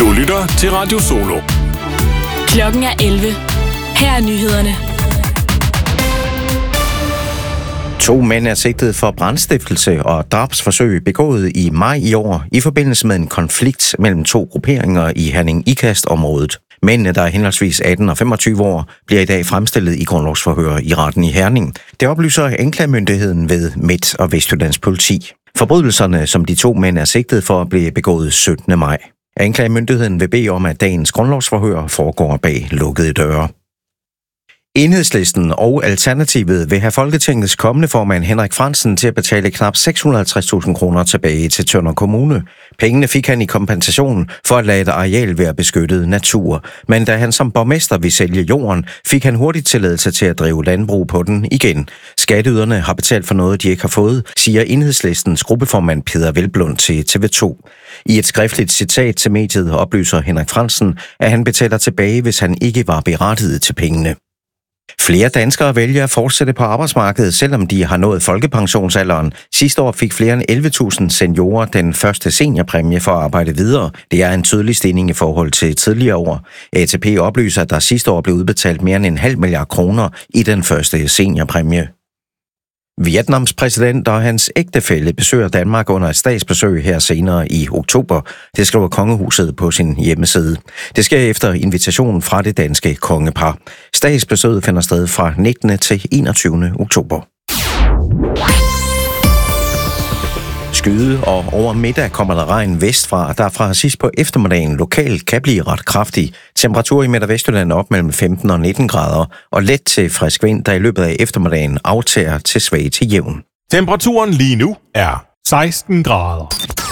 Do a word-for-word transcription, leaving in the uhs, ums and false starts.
Du lytter til Radio Solo. Klokken er elleve. Her er nyhederne. To mænd er sigtet for brandstiftelse og drabsforsøg begået i maj i år i forbindelse med en konflikt mellem to grupperinger i Herning-Ikast-området. Mændene, der er henholdsvis atten og femogtyve år, bliver i dag fremstillet i grundlovsforhør i retten i Herning. Det oplyser anklagemyndigheden ved Midt- og Vestjyllands politi. Forbrydelserne, som de to mænd er sigtet for, blev begået syttende maj. Anklagemyndigheden vil bede om, at dagens grundlovsforhør foregår bag lukkede døre. Enhedslisten og Alternativet vil have Folketingets kommende formand Henrik Frandsen til at betale knap seks hundrede og halvtreds tusind kroner tilbage til Tønder Kommune. Pengene fik han i kompensation for at lade et areal være beskyttet natur. Men da han som borgmester ville sælge jorden, fik han hurtigt tilladelse til at drive landbrug på den igen. Skatteyderne har betalt for noget, de ikke har fået, siger Enhedslistens gruppeformand Peder Hvelplund til T V to. I et skriftligt citat til mediet oplyser Henrik Frandsen, at han betaler tilbage, hvis han ikke var berettiget til pengene. Flere danskere vælger at fortsætte på arbejdsmarkedet, selvom de har nået folkepensionsalderen. Sidste år fik flere end elleve tusind seniorer den første seniorpræmie for at arbejde videre. Det er en tydelig stigning i forhold til tidligere år. A T P oplyser, at der sidste år blev udbetalt mere end en halv milliard kroner i den første seniorpræmie. Vietnams præsident og hans ægtefælle besøger Danmark under et statsbesøg her senere i oktober. Det skriver kongehuset på sin hjemmeside. Det sker efter invitationen fra det danske kongepar. Statsbesøget finder sted fra nittende til enogtyvende oktober. Skyde, og over middag kommer der regn vestfra, der fra sidst på eftermiddagen lokalt kan blive ret kraftig. Temperatur i Midt- og Vestjylland op mellem femten og nitten grader, og let til frisk vind, der i løbet af eftermiddagen aftager til svag til jævn. Temperaturen lige nu er seksten grader.